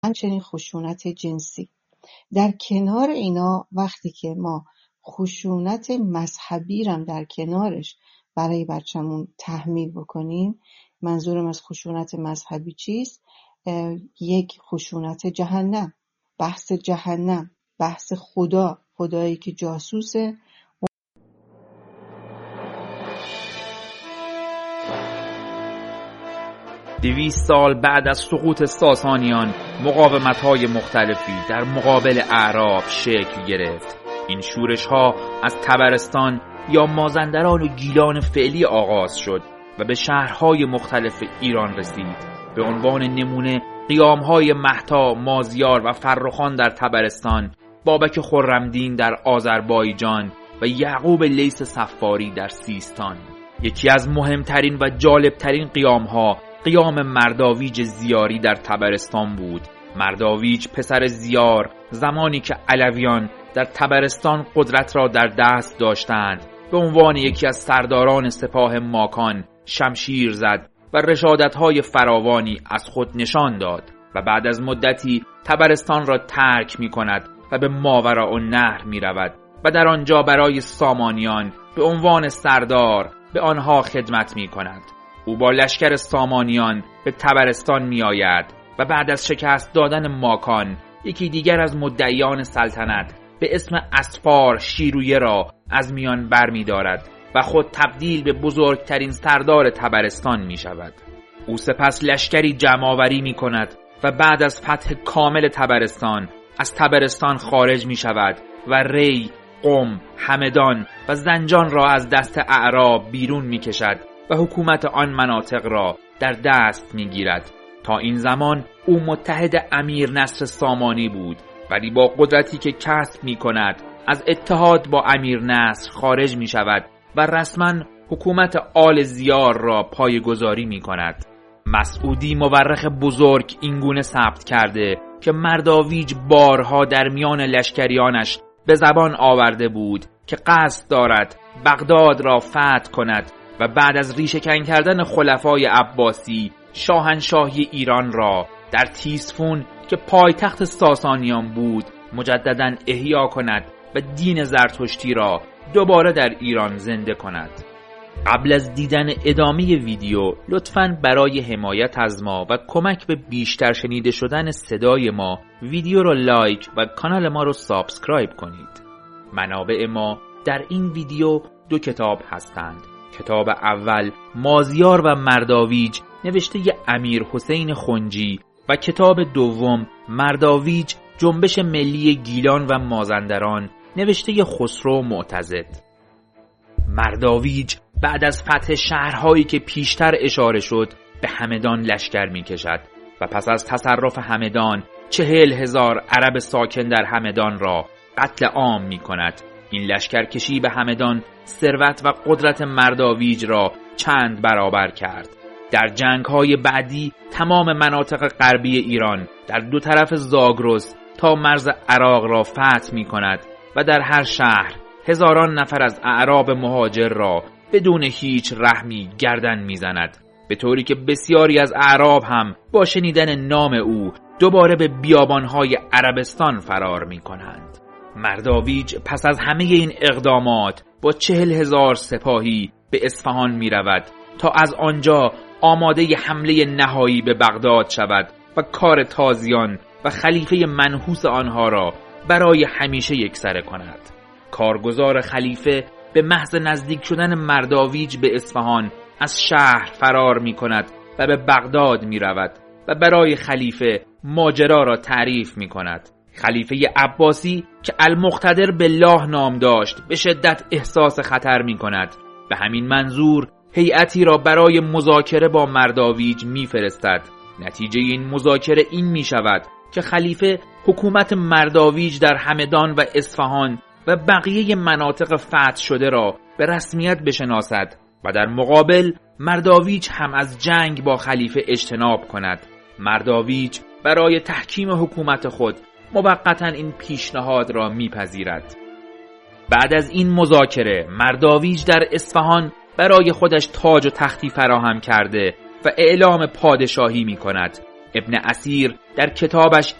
همچنین خشونت جنسی. در کنار اینا وقتی که ما خشونت مذهبی رم در کنارش برای بچه‌مون تحمیل بکنیم، منظورم از خشونت مذهبی چیست؟ یک خشونت جهنم، بحث خدایی که جاسوسه. 200 سال بعد از سقوط ساسانیان مقاومت‌های مختلفی در مقابل اعراب شکل گرفت. این شورش‌ها از طبرستان یا مازندران و گیلان فعلی آغاز شد و به شهرهای مختلف ایران رسید. به عنوان نمونه قیام‌های مهتا، مازیار و فرخان در طبرستان، بابک خرمدین در آذربایجان و یعقوب لیث صفاری در سیستان. یکی از مهمترین و جالبترین قیام‌ها قیام مرداویج زیاری در طبرستان بود. مرداویج پسر زیار زمانی که علویان در طبرستان قدرت را در دست داشتند به عنوان یکی از سرداران سپاه ماکان شمشیر زد و رشادت‌های فراوانی از خود نشان داد و بعد از مدتی طبرستان را ترک می‌کند و به ماوراءالنهر می‌رود و در آنجا برای سامانیان به عنوان سردار به آنها خدمت می‌کند. او با لشکر سامانیان به طبرستان می‌آید و بعد از شکست دادن ماکان یکی دیگر از مدعیان سلطنت به اسم اسپار شیرویه را از میان برمی‌دارد و خود تبدیل به بزرگترین سردار طبرستان می‌شود. او سپس لشکری جمع‌آوری می‌کند و بعد از فتح کامل طبرستان از طبرستان خارج می‌شود و ری، قم، همدان و زنجان را از دست اعراب بیرون می‌کشد و حکومت آن مناطق را در دست می‌گیرد. تا این زمان او متحد امیر نصر سامانی بود، ولی با قدرتی که کسب می‌کند از اتحاد با امیر نصر خارج می‌شود و رسما حکومت آل زیار را پایه‌گذاری می‌کند. مسعودی مورخ بزرگ اینگونه ثبت کرده که مرداویج بارها در میان لشکریانش به زبان آورده بود که قصد دارد بغداد را فتح کند و بعد از ریشه‌کن کردن خلفای عباسی شاهنشاهی ایران را در تیسفون که پایتخت ساسانیان بود مجدداً احیا کند و دین زرتشتی را دوباره در ایران زنده کند. قبل از دیدن ادامه ویدیو لطفاً برای حمایت از ما و کمک به بیشتر شنیده شدن صدای ما ویدیو را لایک و کانال ما را سابسکرایب کنید. منابع ما در این ویدیو 2 کتاب هستند. کتاب اول مازیار و مرداویج نوشته امیر حسین خنجی و کتاب دوم مرداویج جنبش ملی گیلان و مازندران نوشته خسرو معتضد. مرداویج بعد از فتح شهرهایی که پیشتر اشاره شد به همدان لشکر می کشد و پس از تصرف همدان 40,000 عرب ساکن در همدان را قتل عام می کند. این لشکرکشی به همدان ثروت و قدرت مرداویج را چند برابر کرد. در جنگ‌های بعدی تمام مناطق غربی ایران در 2 طرف زاگرس تا مرز عراق را فتح می کند و در هر شهر هزاران نفر از اعراب مهاجر را بدون هیچ رحمی گردن می زند، به طوری که بسیاری از اعراب هم با شنیدن نام او دوباره به بیابان‌های عربستان فرار می کنند. مرداویج پس از همه این اقدامات با 40,000 سپاهی به اصفهان می رود تا از آنجا آماده حمله نهایی به بغداد شود و کار تازیان و خلیفه منحوس آنها را برای همیشه یکسره کند. کارگزار خلیفه به محض نزدیک شدن مرداویج به اصفهان از شهر فرار می کند و به بغداد می رود و برای خلیفه ماجرا را تعریف می کند. خلیفه عباسی که المقتدر بالله نام داشت به شدت احساس خطر می کند. به همین منظور هیئتی را برای مذاکره با مرداویج می فرستد. نتیجه این مذاکره این می شود که خلیفه حکومت مرداویج در همدان و اصفهان و بقیه مناطق فتح شده را به رسمیت بشناسد و در مقابل مرداویج هم از جنگ با خلیفه اجتناب کند. مرداویج برای تحکیم حکومت خود موقتاً این پیشنهاد را میپذیرد. بعد از این مذاکره مرداویج در اصفهان برای خودش تاج و تختی فراهم کرده و اعلام پادشاهی می کند. ابن اسیر در کتابش